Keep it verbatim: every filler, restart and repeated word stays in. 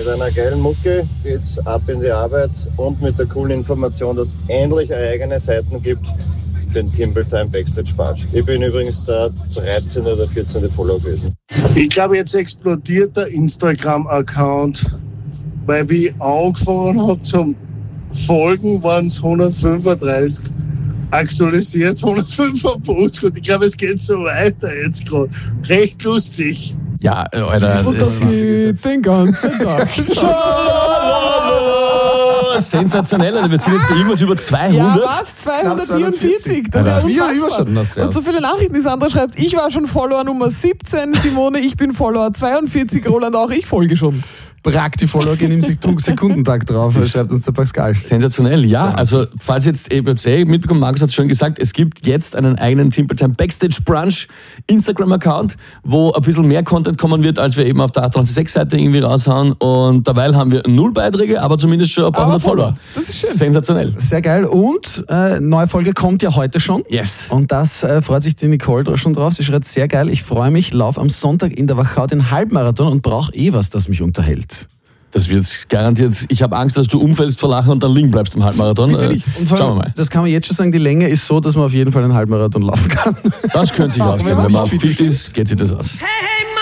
Mit einer geilen Mucke geht's ab in die Arbeit und mit der coolen Information, dass es endlich eigene Seiten gibt für den Timbletime Backstage Barge. Ich bin übrigens der dreizehnte oder vierzehnte Follower gewesen. Ich glaube, jetzt explodiert der Instagram-Account, weil wie ich angefangen habe zum Folgen, waren es hundertfünfunddreißig, aktualisiert hundertfünfundfünfzig und ich glaube, es geht so weiter jetzt gerade. Recht lustig. Ja, Alter, und das geht den ganzen Tag. Sensationell, Alter. Wir sind jetzt bei irgendwas über zweihundert. Ja, was? zweihundertvierundvierzig. Das ist ja unfassbar. Und so viele Nachrichten, die Sandra schreibt. Ich war schon Follower Nummer siebzehn, Simone, ich bin Follower zweiundvierzig, Roland auch, ich folge schon. Bragg, die Follower gehen im Sekundentakt drauf, schreibt uns der Pascal. Sensationell, ja. Also, falls jetzt eben eh mitbekommen, Markus hat es schon gesagt, es gibt jetzt einen eigenen Timbletime Backstage Brunch Instagram-Account, wo ein bisschen mehr Content kommen wird, als wir eben auf der achtundzwanzig Komma sechs Seite irgendwie raushauen. Und derweil haben wir null Beiträge, aber zumindest schon ein paar hundert Follower. Das ist schön. Sensationell. Sehr geil. Und äh, neue Folge kommt ja heute schon. Yes. Und das äh, freut sich die Nicole schon drauf. Sie schreibt, sehr geil, ich freue mich, lauf am Sonntag in der Wachau den Halbmarathon und brauche eh was, das mich unterhält. Das wird garantiert. Ich habe Angst, dass du umfällst vor Lachen und dann liegen bleibst im Halbmarathon. Natürlich. Und vor allem, schauen wir mal. Das kann man jetzt schon sagen, die Länge ist so, dass man auf jeden Fall einen Halbmarathon laufen kann. Das könnte sich ausgehen. Wenn man fit ist, geht sich das aus. Hey, hey!